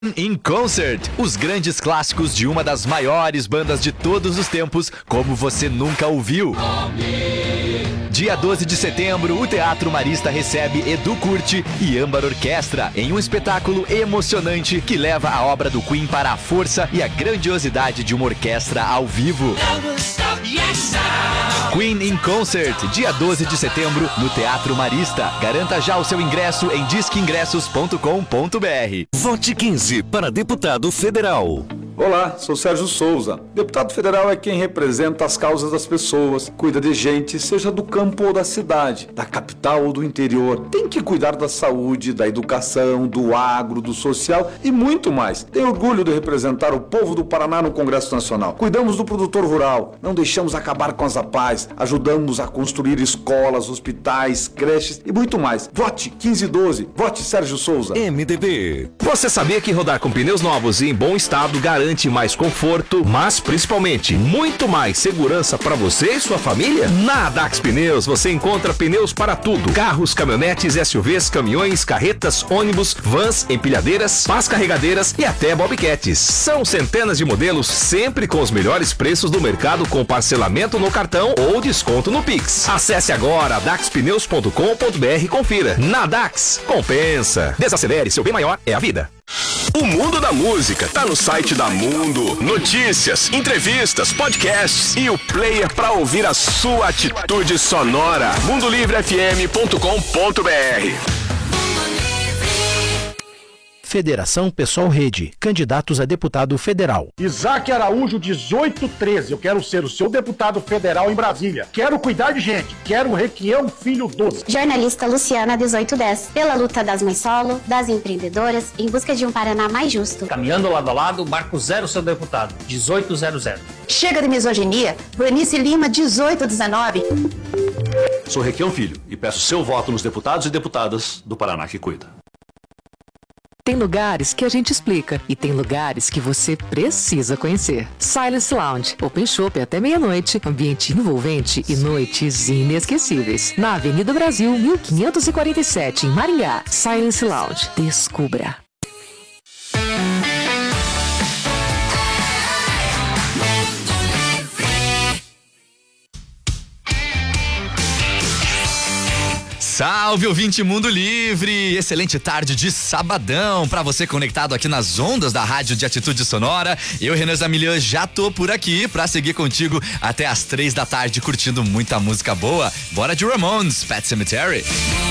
In Concert, os grandes clássicos de uma das maiores bandas de todos os tempos, como você nunca ouviu. Dia 12 de setembro, o Teatro Marista recebe Edu Curti e Âmbar Orquestra em um espetáculo emocionante que leva a obra do Queen para a força e a grandiosidade de uma orquestra ao vivo. Queen in Concert, dia 12 de setembro, no Teatro Marista. Garanta já o seu ingresso em disqueingressos.com.br. Vote 15 para deputado federal. Olá, sou Sérgio Souza. Deputado federal é quem representa as causas das pessoas, cuida de gente, seja do campo ou da cidade, da capital ou do interior. Tem que cuidar da saúde, da educação, do agro, do social e muito mais. Tenho orgulho de representar o povo do Paraná no Congresso Nacional. Cuidamos do produtor rural, não deixamos acabar com as APAES, ajudamos a construir escolas, hospitais, creches e muito mais. Vote 1512, vote Sérgio Souza. MDB. Você sabia que rodar com pneus novos e em bom estado garante mais conforto, mas principalmente muito mais segurança para você e sua família? Na Dax Pneus você encontra pneus para tudo: carros, caminhonetes, SUVs, caminhões, carretas, ônibus, vans, empilhadeiras, pás carregadeiras e até bobcats. São centenas de modelos, sempre com os melhores preços do mercado, com parcelamento no cartão ou desconto no Pix. Acesse agora daxpneus.com.br e confira. Na Dax, compensa. Desacelere, seu bem maior é a vida. O mundo da música tá no site da Mundo. Notícias, entrevistas, podcasts e o player para ouvir a sua atitude sonora. mundolivrefm.com.br. Federação Pessoal Rede, candidatos a deputado federal. Isaac Araújo, 1813. Eu quero ser o seu deputado federal em Brasília. Quero cuidar de gente. Quero Requião Filho 12. Jornalista Luciana, 1810. Pela luta das mães solo, das empreendedoras, em busca de um Paraná mais justo. Caminhando lado a lado, marco 0 seu deputado, 1800. Chega de misoginia. Vanice Lima, 1819. Sou Requião Filho e peço seu voto nos deputados e deputadas do Paraná que cuida. Tem lugares que a gente explica e tem lugares que você precisa conhecer. Silence Lounge, Open Shop até meia-noite, ambiente envolvente e noites inesquecíveis. Na Avenida Brasil, 1547, em Maringá. Silence Lounge, descubra. Salve, ouvinte Mundo Livre! Excelente tarde de sabadão pra você conectado aqui nas ondas da Rádio de Atitude Sonora. Eu, Renan Zamilian, já tô por aqui pra seguir contigo até as 3 da tarde, curtindo muita música boa. Bora de Ramones, Pet Sematary.